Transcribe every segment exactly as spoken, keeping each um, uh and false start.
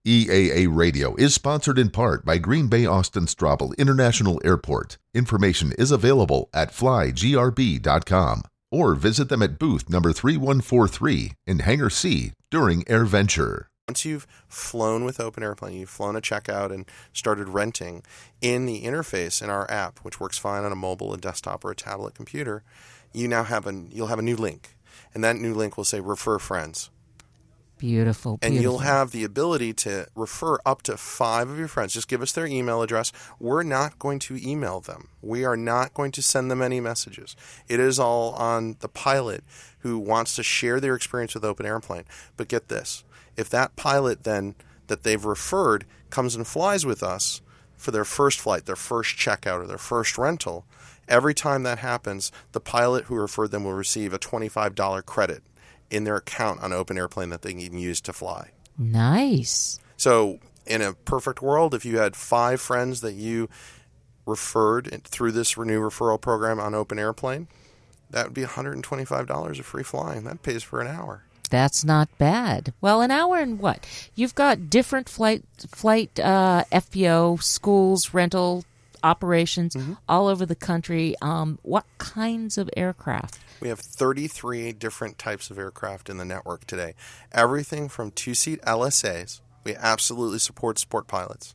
E A A Radio is sponsored in part by Green Bay Austin Straubel International Airport. Information is available at fly g r b dot com or visit them at booth number three one four three in Hangar C during AirVenture. Once you've flown with Open Airplane, you've flown a checkout and started renting, in the interface in our app, which works fine on a mobile, a desktop, or a tablet computer, you now have a you'll have a new link, and that new link will say refer friends. Beautiful, beautiful. And you'll have the ability to refer up to five of your friends. Just give us their email address. We're not going to email them. We are not going to send them any messages. It is all on the pilot who wants to share their experience with Open Airplane. But get this. If that pilot then that they've referred comes and flies with us for their first flight, their first checkout, or their first rental, every time that happens, the pilot who referred them will receive a twenty-five dollars credit in their account on Open Airplane that they can use to fly. Nice. So in a perfect world, if you had five friends that you referred through this Renew referral program on Open Airplane, that would be one hundred twenty-five dollars of free flying. That pays for an hour. That's not bad. Well, an hour and what? You've got different flight, flight uh, F B O, schools, rental operations mm-hmm. all over the country. Um, what kinds of aircraft? We have thirty-three different types of aircraft in the network today. Everything from two-seat L S As, we absolutely support sport pilots,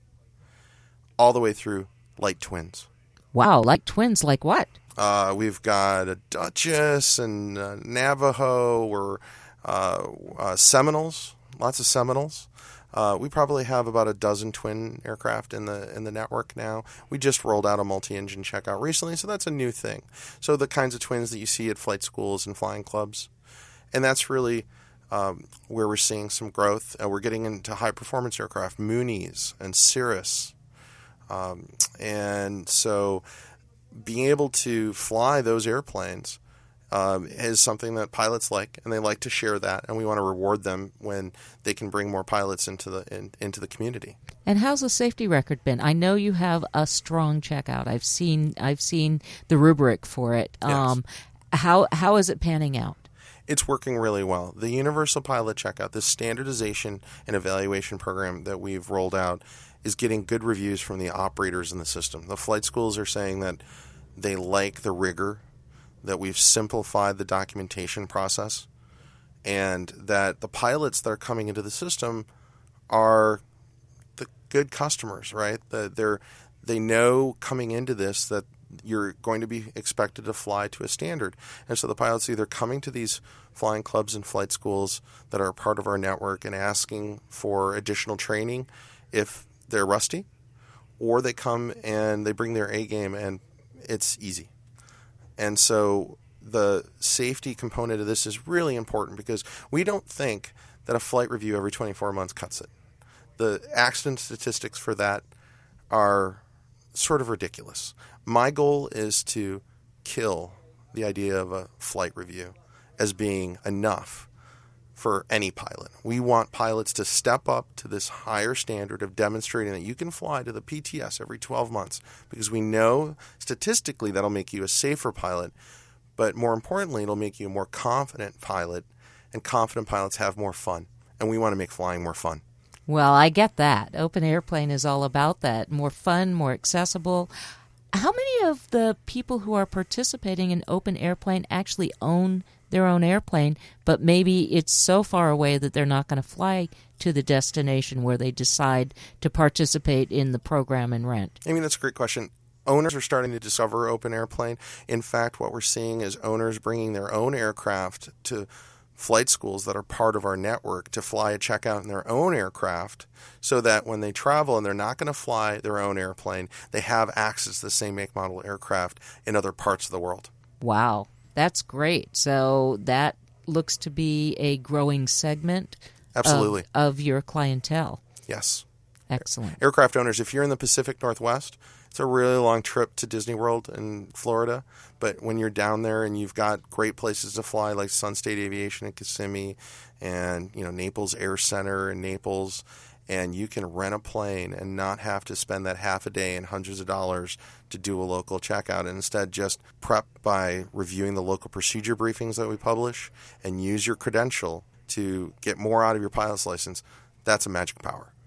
all the way through light twins. Wow, light twins like what? Uh, we've got a Duchess and uh, Navajo or uh, uh, Seminoles, lots of Seminoles. Uh, we probably have about a dozen twin aircraft in the in the network now. We just rolled out a multi-engine checkout recently, so that's a new thing. So the kinds of twins that you see at flight schools and flying clubs, and that's really um, where we're seeing some growth. Uh, we're getting into high-performance aircraft, Moonies and Cirrus, um, and so being able to fly those airplanes Um, is something that pilots like, and they like to share that, and we want to reward them when they can bring more pilots into the in, into the community. And how's the safety record been? I know you have a strong checkout. I've seen I've seen the rubric for it. Yes. Um, how how is it panning out? It's working really well. The Universal Pilot Checkout, this standardization and evaluation program that we've rolled out, is getting good reviews from the operators in the system. The flight schools are saying that they like the rigor, that we've simplified the documentation process, and that the pilots that are coming into the system are the good customers, right? That they're they know coming into this that you're going to be expected to fly to a standard. And so the pilots are either coming to these flying clubs and flight schools that are part of our network and asking for additional training if they're rusty, or they come and they bring their A game and it's easy. And so the safety component of this is really important because we don't think that a flight review every twenty-four months cuts it. The accident statistics for that are sort of ridiculous. My goal is to kill the idea of a flight review as being enough for any pilot. We want pilots to step up to this higher standard of demonstrating that you can fly to the P T S every twelve months because we know statistically that'll make you a safer pilot, but more importantly, it'll make you a more confident pilot, and confident pilots have more fun, and we want to make flying more fun. Well, I get that. Open Airplane is all about that. More fun, more accessible. How many of the people who are participating in Open Airplane actually own their own airplane, but maybe it's so far away that they're not going to fly to the destination where they decide to participate in the program and rent? I mean, that's a great question. Owners are starting to discover Open Airplane. In fact, what we're seeing is owners bringing their own aircraft to flight schools that are part of our network to fly a checkout in their own aircraft so that when they travel and they're not going to fly their own airplane, they have access to the same make model aircraft in other parts of the world. Wow. That's great. So that looks to be a growing segment Absolutely. Of, of your clientele. Yes. Excellent. Aircraft owners, if you're in the Pacific Northwest, it's a really long trip to Disney World in Florida. But when you're down there and you've got great places to fly like Sun State Aviation in Kissimmee and, you know, Naples Air Center in Naples, and you can rent a plane and not have to spend that half a day and hundreds of dollars to do a local checkout, and instead just prep by reviewing the local procedure briefings that we publish and use your credential to get more out of your pilot's license, that's a magic power.